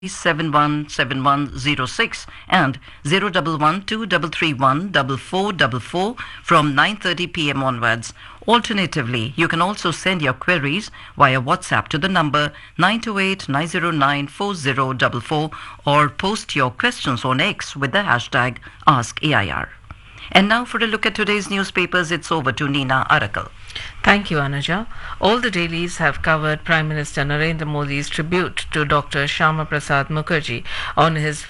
717106 and 01123314444 from 9:30 p.m. onwards. Alternatively, you can also send your queries via WhatsApp to the number 928-909-4044 or post your questions on X with the hashtag AskAIR. And now for a look at today's newspapers, it's over to Nina Arakal. Thank you, Anuja. All the dailies have covered Prime Minister Narendra Modi's tribute to Dr. Shyama Prasad Mukherjee on his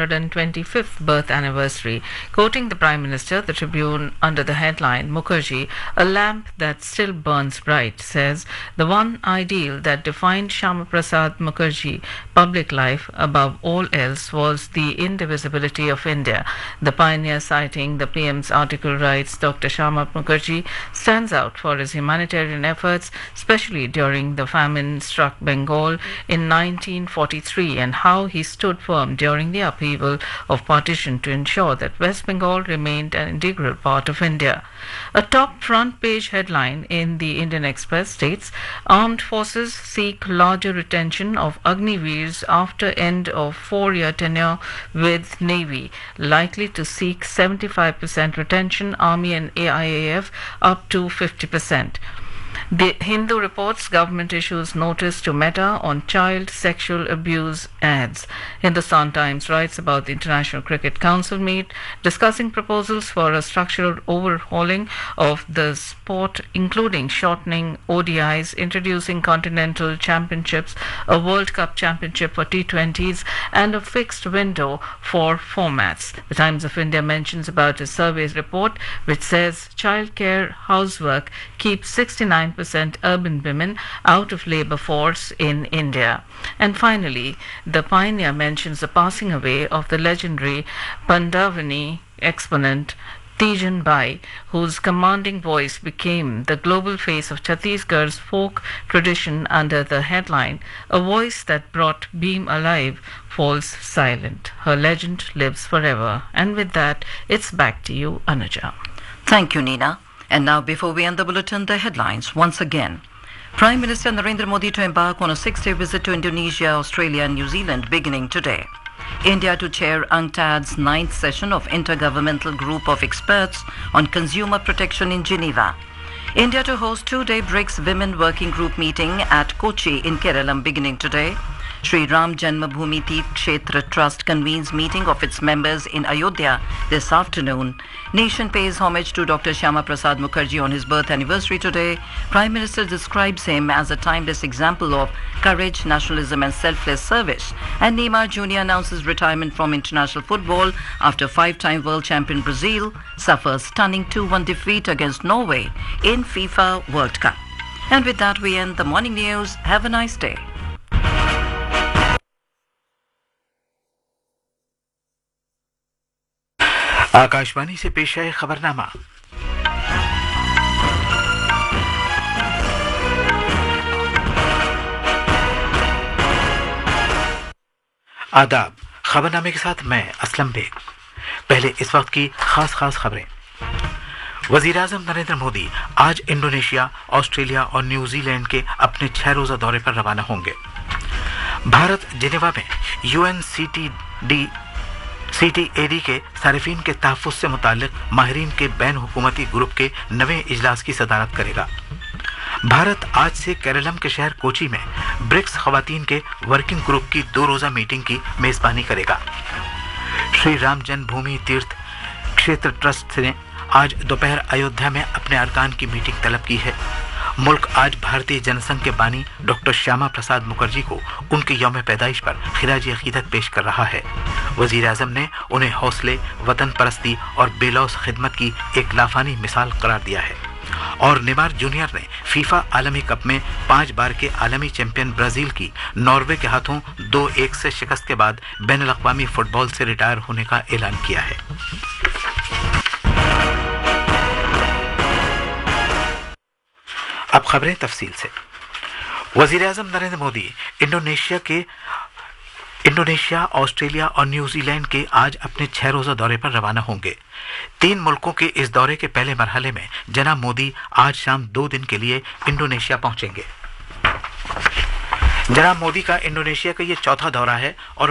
125th birth anniversary. Quoting the Prime Minister, the Tribune, under the headline, Mukherjee, a lamp that still burns bright, says, the one ideal that defined Shyama Prasad Mukherjee public life above all else was the indivisibility of India. The pioneer, citing the PM's article, writes, Dr. Shyama Mukherjee stands out for his humanitarian efforts, especially during the famine-struck Bengal in 1943, and how he stood firm during the upheaval of partition to ensure that West Bengal remained an integral part of India. A top front-page headline in the Indian Express states, Armed Forces seek larger retention of Agniveers after end of 4-year tenure with Navy, likely to seek 75% retention, Army and AIAF up to 50%. The Hindu reports government issues notice to Meta on child sexual abuse ads. Hindustan Times writes about the International Cricket Council meet discussing proposals for a structural overhauling of the sport, including shortening ODIs, introducing continental championships, a World Cup championship for T20s, and a fixed window for formats. The Times of India mentions about a survey's report which says childcare housework keeps 69% urban women out of labour force in India. And finally, the Pioneer mentions the passing away of the legendary Pandavani exponent Tijan Bai, whose commanding voice became the global face of Chhattisgarh's folk tradition under the headline, A Voice That Brought Beam Alive Falls Silent. Her legend lives forever. And with that, it's back to you, Anuja. Thank you, Nina. And now, before we end the bulletin, the headlines once again. Prime Minister Narendra Modi to embark on a 6-day visit to Indonesia, Australia and New Zealand beginning today. India to chair UNCTAD's 9th session of Intergovernmental Group of Experts on Consumer Protection in Geneva. India to host 2-day BRICS Women Working Group meeting at Kochi in Kerala beginning today. Sri Ram Janmabhoomi Teerth Kshetra Trust convenes meeting of its members in Ayodhya this afternoon. Nation pays homage to Dr. Shyama Prasad Mukherjee on his birth anniversary today. Prime Minister describes him as a timeless example of courage, nationalism and selfless service. And Neymar Jr. announces retirement from international football after 5-time world champion Brazil suffers stunning 2-1 defeat against Norway in FIFA World Cup. And with that, we end the morning news. Have a nice day. Akashvani से पेश है खबरनामा। आदाब। खबरनामे के साथ मैं Aslam bag. पहले इस वक्त की खास खबरें। वज़ीर-ए-आज़म नरेंद्र मोदी आज इंडोनेशिया, ऑस्ट्रेलिया और न्यूजीलैंड के अपने 6 रोज़ा दौरे पर रवाना होंगे। भारत जिनेवा में UNCTAD के सारिफीन के तहफ़्फ़ुज़ से मुताल्लिक़ माहिरीन के बैन हुकूमती ग्रुप के नवे इजलास की सदारत करेगा। भारत आज से केरलम के शहर कोची में ब्रिक्स ख़वातीन के वर्किंग ग्रुप की 2 रोज़ा मीटिंग की मेज़बानी करेगा। श्री राम जन्मभूमि तीर्थ क्षेत्र ट्रस्ट ने आज दोपहर अयोध्या में अपने अरकान की मीटिंग तलब की है। मुल्क आज भारतीय जनसंघ के बानी डॉक्टर श्यामा प्रसाद मुखर्जी को उनके यौम पैदाइश पर खिराजी अकीदत पेश कर रहा है। वज़ीर-ए-आज़म ने उन्हें हौसले, वतन परस्ती और बेलौस खिदमत की एक लाफानी मिसाल करार दिया है। और नेमार जूनियर ने फीफा आलमी कप में 5 बार के आलमी चैंपियन ब्राजील की नॉर्वे के हाथों 2-1 से शिकस्त के बाद बैनुल-अक़वामी फुटबॉल से रिटायर होने का ऐलान किया है। अब खबरें तफसील से। वज़ीर-ए-आज़म नरेंद्र मोदी इंडोनेशिया, ऑस्ट्रेलिया और न्यूजीलैंड के आज अपने 6 रोज़ा दौरे पर रवाना होंगे। 3 मुल्कों के इस दौरे के पहले मरहले में जनाब मोदी आज शाम 2 दिन के लिए इंडोनेशिया पहुंचेंगे। जनाब मोदी का इंडोनेशिया का ये चौथा दौरा है और